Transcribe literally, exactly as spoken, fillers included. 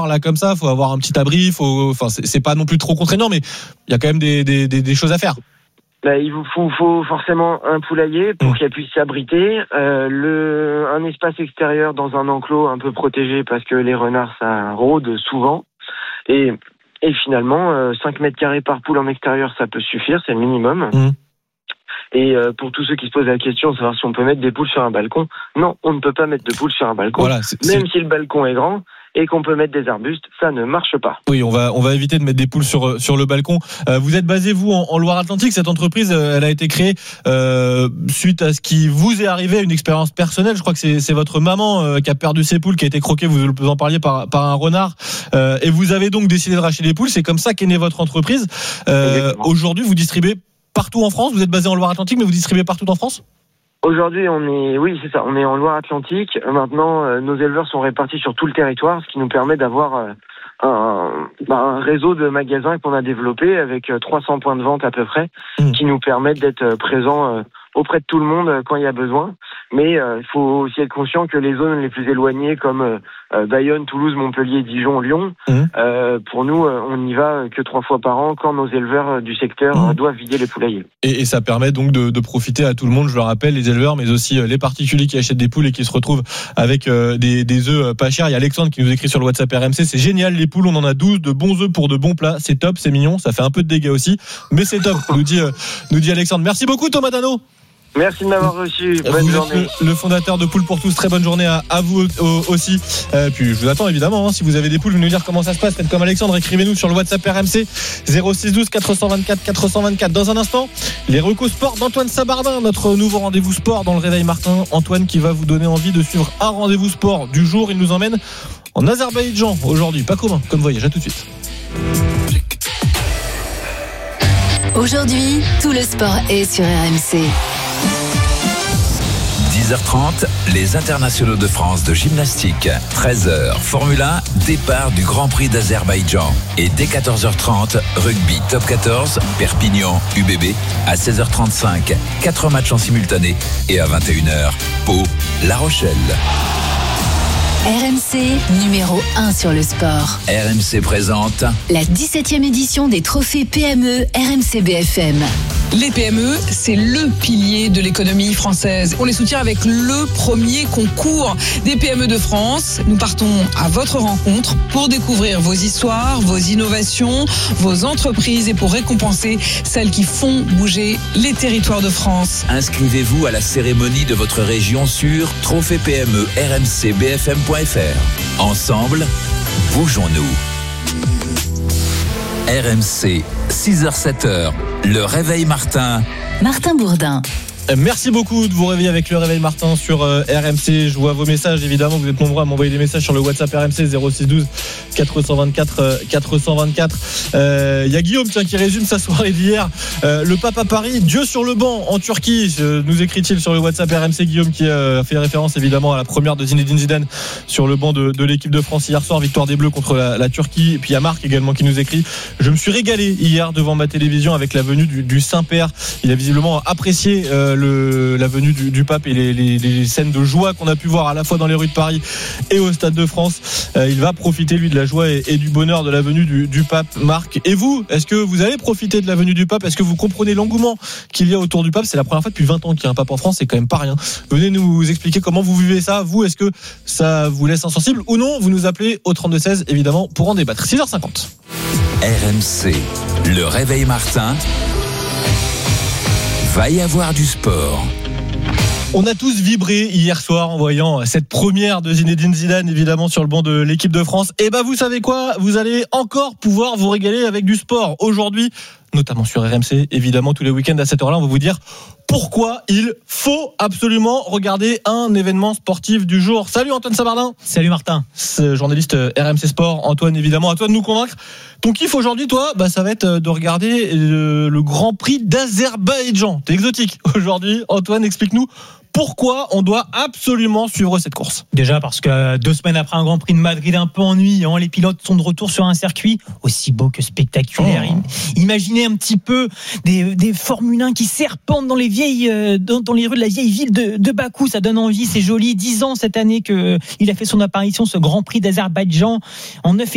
part là comme ça, faut avoir un petit abri, faut, enfin c'est, c'est pas non plus trop contraignant, mais il y a quand même des, des, des, des choses à faire. Bah, il vous faut, faut forcément un poulailler pour mmh. qu'elle puisse s'abriter, euh, le, un espace extérieur dans un enclos un peu protégé parce que les renards ça rôde souvent, et, et finalement euh, cinq mètres carrés par poule en extérieur ça peut suffire, c'est le minimum. Mmh. Et euh, pour tous ceux qui se posent la question de savoir si on peut mettre des poules sur un balcon, non, on ne peut pas mettre de poules sur un balcon, voilà, c'est, même c'est... si le balcon est grand et qu'on peut mettre des arbustes, ça ne marche pas. Oui, on va on va éviter de mettre des poules sur sur le balcon. Euh, vous êtes basé vous en, en Loire-Atlantique. Cette entreprise, elle a été créée euh, suite à ce qui vous est arrivé, une expérience personnelle. Je crois que c'est c'est votre maman euh, qui a perdu ses poules, qui a été croquée. Vous vous en parliez par par un renard. Euh, et vous avez donc décidé de racheter les poules. C'est comme ça qu'est née votre entreprise. Euh, aujourd'hui, vous distribuez partout en France. Vous êtes basé en Loire-Atlantique, mais vous distribuez partout en France. Aujourd'hui, on est, oui, c'est ça, on est en Loire-Atlantique. Maintenant, euh, nos éleveurs sont répartis sur tout le territoire, ce qui nous permet d'avoir euh, un, bah, un réseau de magasins qu'on a développé avec euh, trois cents points de vente à peu près, mmh. qui nous permettent d'être euh, présents euh, auprès de tout le monde euh, quand il y a besoin. Mais il euh, faut aussi être conscient que les zones les plus éloignées comme euh, Bayonne, Toulouse, Montpellier, Dijon, Lyon, mmh. euh, pour nous, euh, on n'y va que trois fois par an quand nos éleveurs euh, du secteur mmh. euh, doivent vider les poulaillers. Et, et ça permet donc de, de profiter à tout le monde, je le rappelle, les éleveurs, mais aussi euh, les particuliers qui achètent des poules et qui se retrouvent avec euh, des, des œufs euh, pas chers. Il y a Alexandre qui nous écrit sur le WhatsApp R M C, c'est génial les poules, on en a douze, de bons œufs pour de bons plats, c'est top, c'est mignon, ça fait un peu de dégâts aussi, mais c'est top, nous dit, euh, nous dit Alexandre. Merci beaucoup Thomas Dano. Merci de m'avoir reçu. Bonne vous journée. Êtes le, le fondateur de Poules pour tous. Très bonne journée à, à vous aussi. Euh, puis je vous attends évidemment. Hein, si vous avez des poules, vous nous dire comment ça se passe. Faites comme Alexandre. Écrivez-nous sur le WhatsApp R M C zéro six douze quatre cent vingt-quatre quatre cent vingt-quatre. Dans un instant, les recos sport d'Antoine Sabardin, notre nouveau rendez-vous sport dans le Réveil Martin. Antoine qui va vous donner envie de suivre un rendez-vous sport du jour. Il nous emmène en Azerbaïdjan aujourd'hui. Pas commun comme voyage. À tout de suite. Aujourd'hui, tout le sport est sur R M C. dix heures trente, les internationaux de France de gymnastique. treize heures, Formule un, départ du Grand Prix d'Azerbaïdjan. Et dès quatorze heures trente, rugby top quatorze, Perpignan, U B B. À seize heures trente-cinq, quatre matchs en simultané. Et à vingt et une heures, Pau, La Rochelle. R M C, numéro un sur le sport. R M C présente la dix-septième édition des trophées P M E R M C B F M. Les P M E, c'est le pilier de l'économie française. On les soutient avec le premier concours des P M E de France. Nous partons à votre rencontre pour découvrir vos histoires, vos innovations, vos entreprises et pour récompenser celles qui font bouger les territoires de France. Inscrivez-vous à la cérémonie de votre région sur trophée P M E R M C B F M point F R. Ensemble, bougeons-nous. R M C, six heures sept heures, le Réveil Martin. Martin Bourdin. Merci beaucoup de vous réveiller avec le Réveil Martin sur euh, R M C. Je vois vos messages, évidemment, vous êtes nombreux à m'envoyer des messages sur le WhatsApp R M C zéro six douze quatre cent vingt-quatre quatre cent vingt-quatre. Il euh, y a Guillaume tiens, qui résume sa soirée d'hier. Euh, le pape à Paris, Dieu sur le banc en Turquie, euh, nous écrit-il sur le WhatsApp R M C. Guillaume qui euh, fait référence évidemment à la première de Zinedine Zidane sur le banc de, de l'équipe de France hier soir, victoire des Bleus contre la, la Turquie. Et puis il y a Marc également qui nous écrit: je me suis régalé hier devant ma télévision avec la venue du, du Saint-Père. Il a visiblement apprécié euh, Le, la venue du, du pape et les, les, les scènes de joie qu'on a pu voir à la fois dans les rues de Paris et au Stade de France. Euh, il va profiter lui de la joie et, et du bonheur de la venue du, du pape. Marc, et vous, est-ce que vous allez profiter de la venue du pape? Est-ce que vous comprenez l'engouement qu'il y a autour du pape? C'est la première fois depuis vingt ans qu'il y a un pape en France, c'est quand même pas rien. Venez nous expliquer comment vous vivez ça. Vous, est-ce que ça vous laisse insensible ou non? Vous nous appelez au trente-deux seize évidemment pour en débattre. six heures cinquante. R M C, le Réveil Martin. Va y avoir du sport. On a tous vibré hier soir en voyant cette première de Zinedine Zidane évidemment sur le banc de l'équipe de France. Et ben vous savez quoi, vous allez encore pouvoir vous régaler avec du sport aujourd'hui, notamment sur R M C évidemment tous les week-ends à cette heure-là. On va vous dire pourquoi il faut absolument regarder un événement sportif du jour. Salut Antoine Sabardin. Salut Martin. Ce journaliste R M C Sport. Antoine évidemment, à toi de nous convaincre. Ton kiff aujourd'hui toi, bah, ça va être de regarder le, le Grand Prix d'Azerbaïdjan. T'es exotique aujourd'hui. Antoine, explique-nous pourquoi on doit absolument suivre cette course. Déjà parce que deux semaines après un Grand Prix de Madrid un peu ennuyant, les pilotes sont de retour sur un circuit aussi beau que spectaculaire. Oh. Imaginez un petit peu des, des Formule un qui serpentent dans les vieilles, dans, dans les rues de la vieille ville de, de Bakou. Ça donne envie, c'est joli. Dix ans cette année qu'il a fait son apparition, ce Grand Prix d'Azerbaïdjan en neuf